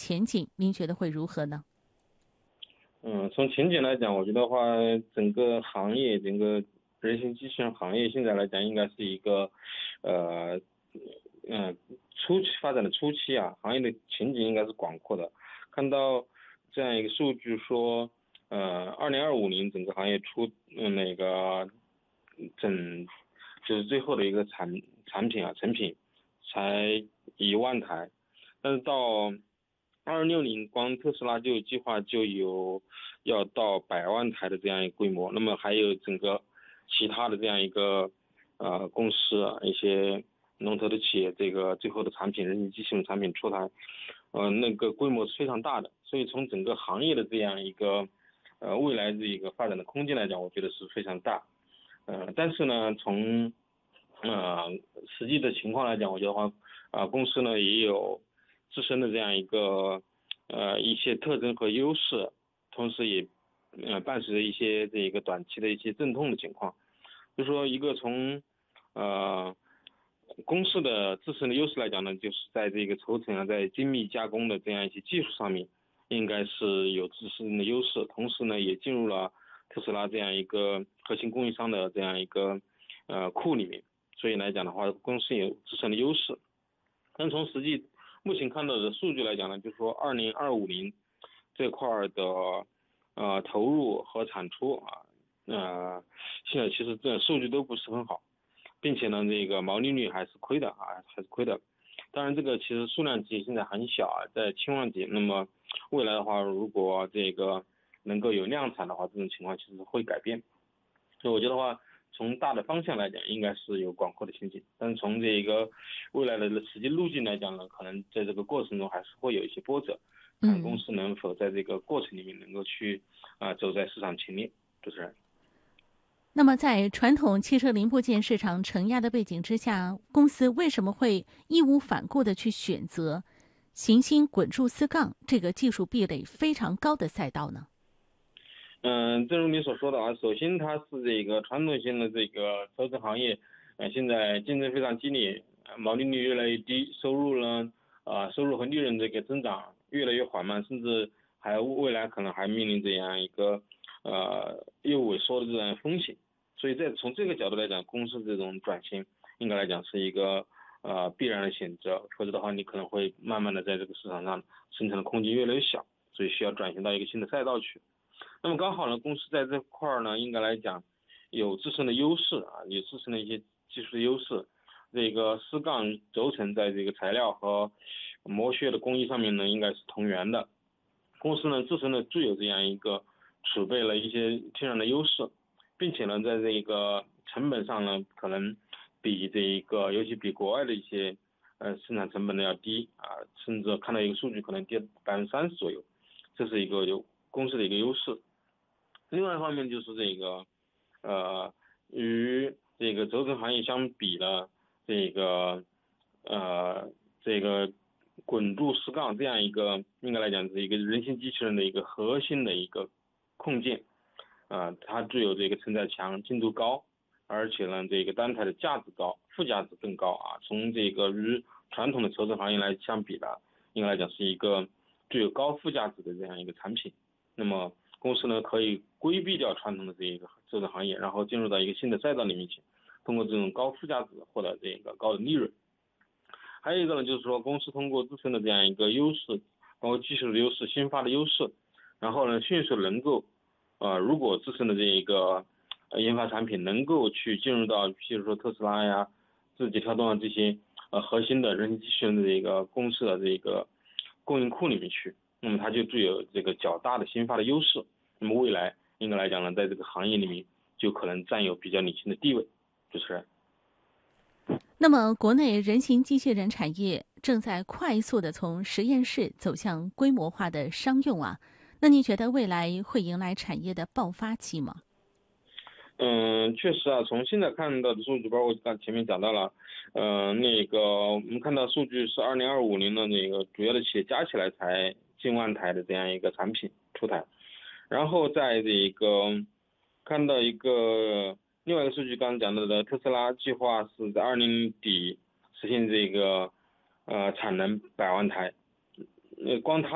前景，您觉得会如何呢？ 从前景来讲，我觉得话，整个行业，整个人形机器人行业现在来讲，应该是一个，呃，初期发展的初期啊，行业的前景应该是广阔的。看到这样一个数据说，2025年整个行业那个整就是最后的一个产品啊成品才1万台，但是到2060光特斯拉就计划就有要到100万台的这样一个规模，那么还有整个其他的这样一个公司啊，一些龙头的企业，这个最后的产品人形机器人产品出台，那个规模是非常大的，所以从整个行业的这样一个未来的一个发展的空间来讲，我觉得是非常大。但是呢，从实际的情况来讲，我觉得话，公司呢也有自身的这样一个一些特征和优势，同时也伴随着一些这个短期的一些阵痛的情况。就说一个从公司的自身的优势来讲呢，就是在这个轴承啊，在精密加工的这样一些技术上面，应该是有自身的优势，同时呢也进入了特斯拉这样一个核心供应商的这样一个库里面，所以来讲的话，公司有自身的优势。但从实际目前看到的数据来讲呢，就是说2025年这块的投入和产出啊，现在其实这数据都不是很好，并且呢这个毛利率还是亏的啊，还是亏的。当然这个其实数量级现在很小啊，在千万级，那么未来的话，如果这个能够有量产的话，这种情况其实会改变。所以我觉得话，从大的方向来讲，应该是有广阔的前景，但是从这个未来的实际路径来讲呢，可能在这个过程中还是会有一些波折，看公司能否在这个过程里面能够去走在市场前面。主持人。 那么在传统汽车零部件市场承压的背景之下，公司为什么会义无反顾地去选择行星滚柱丝杠这个技术壁垒非常高的赛道呢？ 正如你所说的啊，首先它是这个传统性的这个车子行业，现在竞争非常激烈，毛利率越来越低，收入呢，收入和利润这个增长越来越缓慢，甚至未来可能还面临这样一个业务萎缩的这样风险。所以从这个角度来讲，公司这种转型应该来讲是一个必然的选择，否则的话你可能会慢慢的在这个市场上生存的空间越来越小，所以需要转型到一个新的赛道去。那么刚好呢，公司在这块呢，应该来讲有自身的优势啊，有自身的一些技术的优势。这个丝杠轴承在这个材料和磨削的工艺上面呢，应该是同源的。公司呢自身呢具有这样一个储备了一些天然的优势，并且呢，在这个成本上呢，可能比尤其比国外的一些生产成本呢要低啊，甚至看到一个数据可能跌30%左右，这是一个公司的一个优势。另外一方面就是与这个轴承行业相比呢，这个滚柱丝杠这样一个应该来讲是一个人形机器人的一个核心的一个控件，它具有这个承载强、精度高，而且呢这个单台的价值高，附加值更高啊。从这个与传统的轴承行业来相比呢，应该来讲是一个具有高附加值的这样一个产品。那么公司呢可以规避掉传统的这个行业，然后进入到一个新的赛道里面去，通过这种高附加值获得这个高的利润。还有一个呢，就是说公司通过自身的这样一个优势，包括技术的优势、新发的优势，然后呢迅速能够，如果自身的这一个研发产品能够去进入到，譬如说特斯拉呀、字节跳动啊这些核心的人形机器人的这个公司的这个供应库里面去，那么它就具有这个较大的新发的优势。那么未来应该来讲呢，在这个行业里面就可能占有比较领先的地位。主持人。 那么，国内人形机器人产业正在快速的从实验室走向规模化的商用啊，那您觉得未来会迎来产业的爆发期吗？ 确实啊，从现在看到的数据，包括刚前面讲到了，我们看到数据是2025年的那个主要的企业加起来才近万台的这样一个产品出台，然后在这个看到另外一个数据，刚刚讲到的特斯拉计划是在2020底实现这个产能100万台，光它